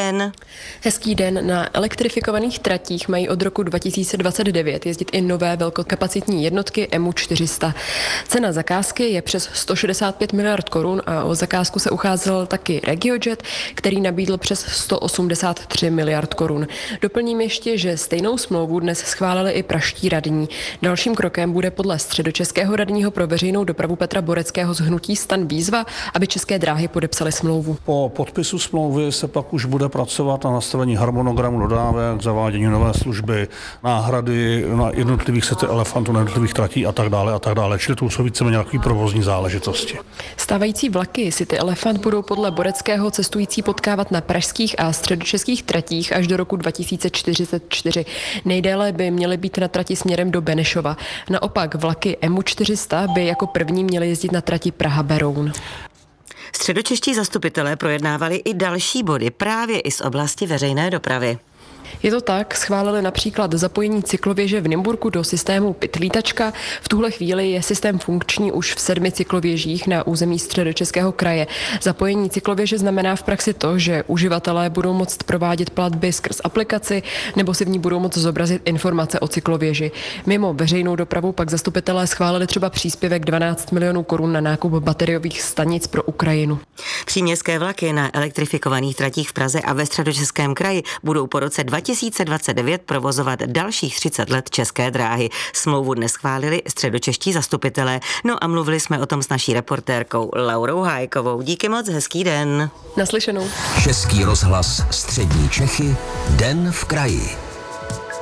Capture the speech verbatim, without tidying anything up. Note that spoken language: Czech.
den. Hezký den. Na elektrifikovaných tratích mají od roku dva tisíce dvacet devět jezdit i nové velkokapacitní jednotky E M U čtyři sta. Cena zakázky je přes sto šedesát pět miliard korun a o zakázku se ucházel taky RegioJet, který nabídl přes sto osmdesát tři miliard korun. Doplním ještě, že stejnou smlouvu dnes schválili i pražští radní. Dalším krokem bude podle středočeského radního pro veřejnou dopravu Petra Boreckého z hnutí STAN výzva, aby České dráhy podepsaly smlouvu. Po podpisu smlouvy se pak už bude pracovat na nastavení harmonogramu dodávek, zavádění nové služby, náhrady na jednotlivých sety elefantů, na jednotlivých tratí a tak dále a tak dále. Čili to jsou víceméně nějaké provozní záležitosti. Stávající vlaky City Elefant budou podle Boreckého cestující potkávat na pražských a středočeských tratích až do roku dva tisíce čtyřicet čtyři. Nejdéle by měly být na trati směrem do Benešova. Naopak vlaky E M U čtyři sta by jako první měly jezdit na trati Praha-Beroun. Středočeští zastupitelé projednávali i další body právě i z oblasti veřejné dopravy. Je to tak, schválili například zapojení cyklověže v Nymburku do systému Pytlítačka. V tuhle chvíli je systém funkční už v sedmi cyklověžích na území Středočeského kraje. Zapojení cyklověže znamená v praxi to, že uživatelé budou moct provádět platby skrz aplikaci nebo si v ní budou moct zobrazit informace o cyklověži. Mimo veřejnou dopravu pak zastupitelé schválili třeba příspěvek dvanáct milionů korun na nákup bateriových stanic pro Ukrajinu. Příměstské vlaky na elektrifikovaných tratích v Praze a ve Středočeském kraji budou po roce dva tisíce dvacet devět provozovat dalších třicet let České dráhy. Smlouvu dnes schválili středočeští zastupitelé. No a mluvili jsme o tom s naší reportérkou Laurou Hájkovou. Díky moc, hezký den. Naslyšenou. Český rozhlas Střední Čechy, Den v kraji.